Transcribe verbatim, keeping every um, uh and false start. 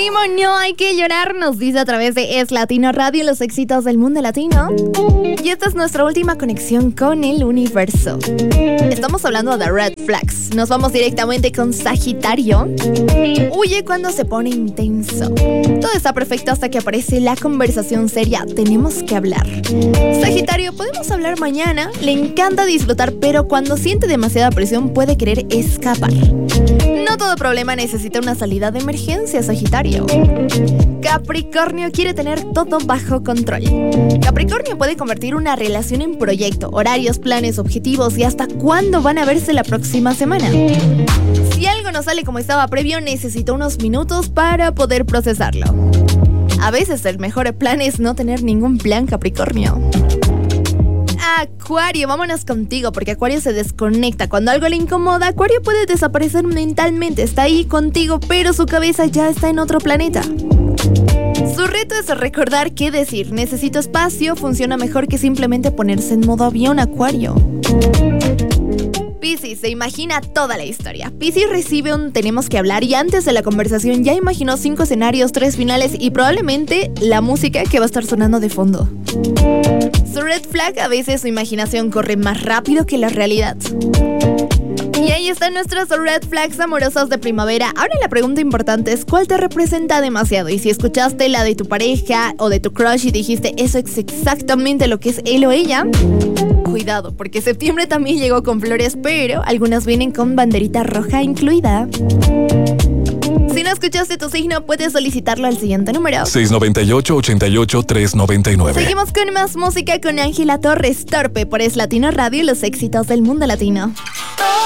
ánimo, no hay que llorar, nos dice a través de Es Latino Radio, los éxitos del mundo latino. Y esta es nuestra última conexión con el universo. Estamos hablando de Red Flags. Nos vamos directamente con Sagitario. Huye cuando se pone intenso. Todo está perfecto hasta que aparece la conversación seria. Tenemos que hablar. Sagitario, podemos hablar mañana. Le encanta disfrutar, pero cuando siente demasiada presión puede querer escapar. No todo problema necesita una salida de emergencia, Sagitario. Capricornio quiere tener todo bajo control. Capricornio puede convertir una relación en proyecto, horarios, planes, objetivos y hasta cuándo van a verse la próxima semana. Si algo no sale como estaba previo, necesita unos minutos para poder procesarlo. A veces el mejor plan es no tener ningún plan, Capricornio. Acuario, vámonos contigo porque Acuario se desconecta. Cuando algo le incomoda, Acuario puede desaparecer mentalmente. Está ahí contigo, pero su cabeza ya está en otro planeta. Su reto es recordar qué decir. Necesito espacio, funciona mejor que simplemente ponerse en modo avión, Acuario. Piscis se imagina toda la historia. Piscis recibe un tenemos que hablar y antes de la conversación ya imaginó cinco escenarios, tres finales y probablemente la música que va a estar sonando de fondo. Su red flag, a veces su imaginación corre más rápido que la realidad. Y ahí están nuestros red flags amorosos de primavera. Ahora la pregunta importante es ¿cuál te representa demasiado? Y si escuchaste la de tu pareja o de tu crush y dijiste eso es exactamente lo que es él o ella, cuidado, porque septiembre también llegó con flores, pero algunas vienen con banderita roja incluida. Si no escuchaste tu signo, puedes solicitarlo al siguiente número. seis nueve ocho, ocho ocho, tres nueve nueve. Seguimos con más música con Ángela Torres, Torpe por Es Latino Radio, los éxitos del mundo latino.